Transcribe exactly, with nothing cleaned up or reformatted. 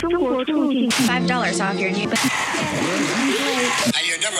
中国出入境 five dollars off your new.